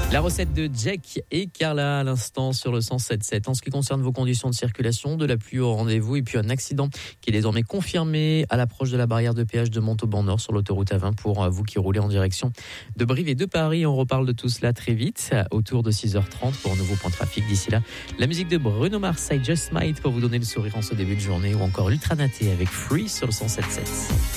La recette de Jack et Carla à l'instant sur le 107.7. En ce qui concerne vos conditions de circulation, de la pluie au rendez-vous et puis un accident qui est désormais confirmé à l'approche de la barrière de péage de Montauban-Nord sur l'autoroute A20 pour vous qui roulez en direction de Brive et de Paris. On reparle de tout cela très vite autour de 6h30 pour un nouveau point de trafic. D'ici là, la musique de Bruno Mars, I Just Might pour vous donner le sourire en ce début de journée ou encore Ultra Naté avec Free sur le 107.7.